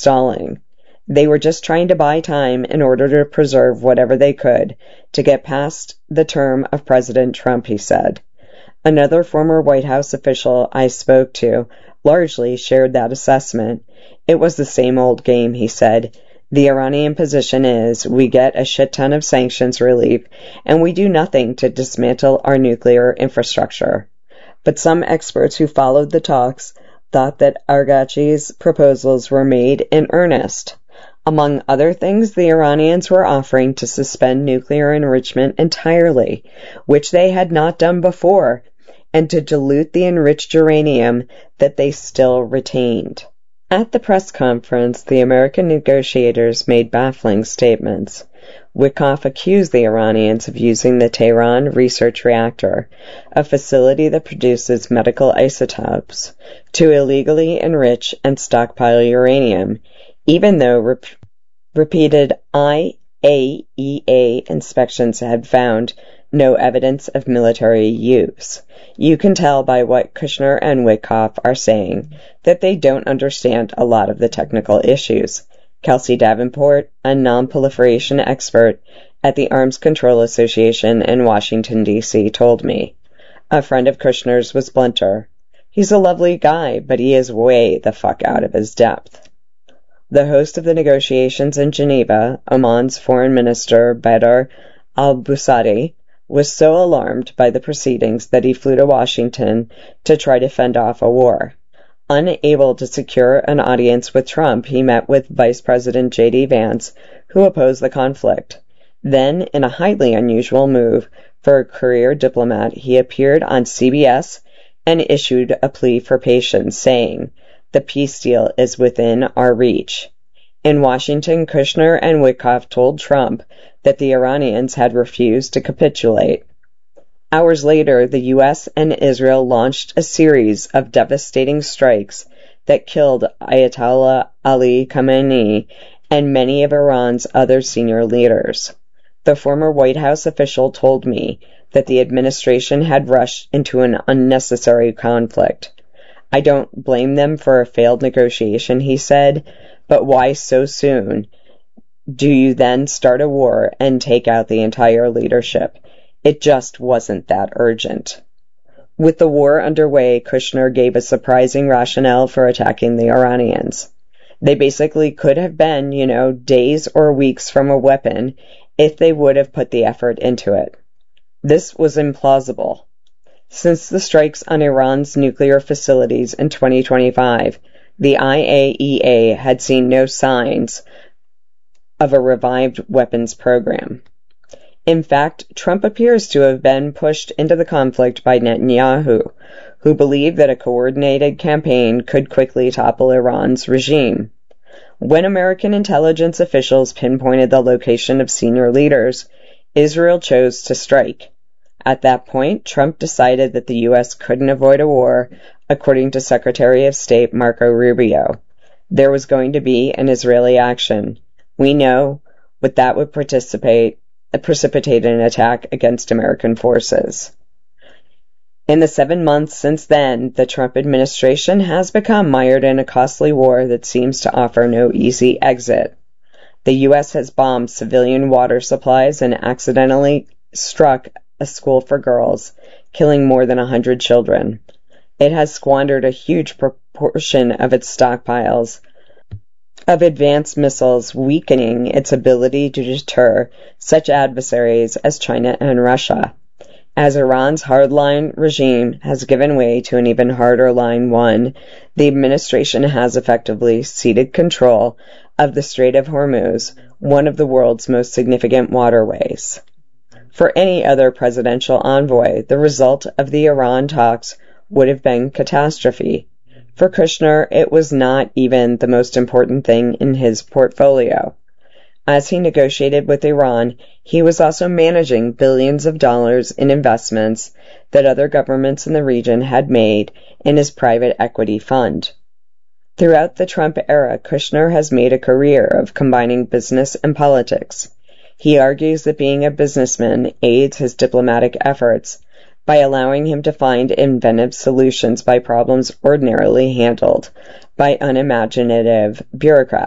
stalling. They were just trying to buy time in order to preserve whatever they could to get past the term of President Trump, he said. Another former White House official I spoke to largely shared that assessment. It was the same old game, he said. The Iranian position is we get a shit ton of sanctions relief and we do nothing to dismantle our nuclear infrastructure. But some experts who followed the talks thought that Araghchi's proposals were made in earnest. Among other things, the Iranians were offering to suspend nuclear enrichment entirely, which they had not done before, and to dilute the enriched uranium that they still retained. At the press conference, the American negotiators made baffling statements. Witkoff accused the Iranians of using the Tehran Research Reactor, a facility that produces medical isotopes, to illegally enrich and stockpile uranium, even though repeated IAEA inspections had found no evidence of military use. You can tell by what Kushner and Witkoff are saying that they don't understand a lot of the technical issues. Kelsey Davenport, a non-proliferation expert at the Arms Control Association in Washington, D.C., told me. A friend of Kushner's was blunter. He's a lovely guy, but he is way the fuck out of his depth. The host of the negotiations in Geneva, Oman's Foreign Minister Badr al-Busadi, was so alarmed by the proceedings that he flew to Washington to try to fend off a war. Unable to secure an audience with Trump, he met with Vice President J.D. Vance, who opposed the conflict. Then, in a highly unusual move for a career diplomat, he appeared on CBS and issued a plea for patience, saying, "The peace deal is within our reach." In Washington, Kushner and Witkoff told Trump that the Iranians had refused to capitulate. Hours later, the U.S. and Israel launched a series of devastating strikes that killed Ayatollah Ali Khamenei and many of Iran's other senior leaders. The former White House official told me that the administration had rushed into an unnecessary conflict. I don't blame them for a failed negotiation, he said, but why so soon? Do you then start a war and take out the entire leadership? It just wasn't that urgent. With the war underway, Kushner gave a surprising rationale for attacking the Iranians. They basically could have been, days or weeks from a weapon if they would have put the effort into it. This was implausible. Since the strikes on Iran's nuclear facilities in 2025, the IAEA had seen no signs of a revived weapons program. In fact, Trump appears to have been pushed into the conflict by Netanyahu, who believed that a coordinated campaign could quickly topple Iran's regime. When American intelligence officials pinpointed the location of senior leaders, Israel chose to strike. At that point, Trump decided that the U.S. couldn't avoid a war, according to Secretary of State Marco Rubio. There was going to be an Israeli action. We know what that would precipitate an attack against American forces. In the 7 months since then, the Trump administration has become mired in a costly war that seems to offer no easy exit. The U.S. has bombed civilian water supplies and accidentally struck a school for girls, killing more than 100 children. It has squandered a huge proportion of its stockpiles of advanced missiles, weakening its ability to deter such adversaries as China and Russia. As Iran's hardline regime has given way to an even harder line one, the administration has effectively ceded control of the Strait of Hormuz, one of the world's most significant waterways. For any other presidential envoy, the result of the Iran talks would have been catastrophe. For Kushner, it was not even the most important thing in his portfolio. As he negotiated with Iran, he was also managing billions of dollars in investments that other governments in the region had made in his private equity fund. Throughout the Trump era, Kushner has made a career of combining business and politics. He argues that being a businessman aids his diplomatic efforts by allowing him to find inventive solutions by problems ordinarily handled by unimaginative bureaucrats.